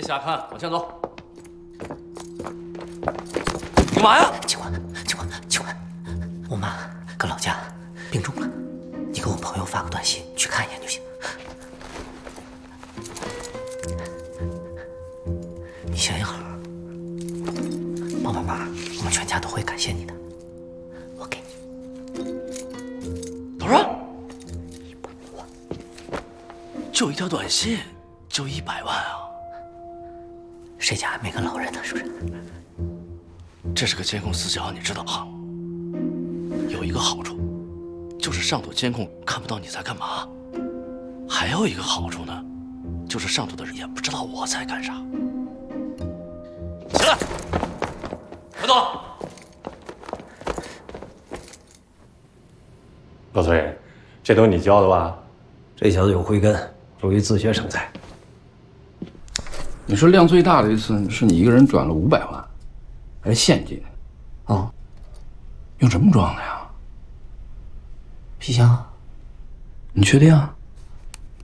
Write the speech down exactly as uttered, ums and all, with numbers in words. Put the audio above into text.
下看，往前走。干嘛呀？ 警官，警官，警官，我妈搁老家病重了，你给我朋友发个短信去看一眼就行。你行行好，帮帮忙，我们全家都会感谢你的。我给你多少？一百万。就一条短信，就一百万啊！ 谁家还没个老人呢？是不是？ 这是个监控死角，你知道啊？有一个好处，就是上头监控看不到你在干嘛；还有一个好处呢，就是上头的人也不知道我在干啥。起来，快走！ 老崔，这都你教的吧？ 这小子有慧根，属于自学成才。 你说量最大的一次是你一个人转了五百万，还是现金？ 啊， 用什么装的呀？ 皮箱。 你确定啊？